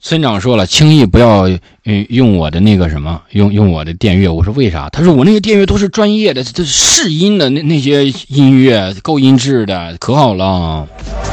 村长说了，轻易不要用我的那个什么，用我的电乐。我说为啥？他说我那个电乐都是专业的，这试音的那些音乐，够音质的，可好了。